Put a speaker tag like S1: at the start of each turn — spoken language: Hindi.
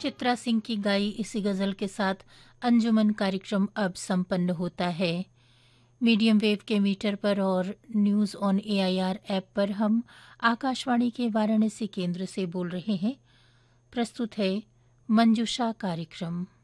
S1: चित्रा सिंह की गाई इसी गज़ल के साथ अंजुमन कार्यक्रम अब संपन्न होता है। मीडियम वेव के मीटर पर और न्यूज़ ऑन एआईआर ऐप पर हम आकाशवाणी के वाराणसी केंद्र से बोल रहे हैं। प्रस्तुत है मंजूषा कार्यक्रम।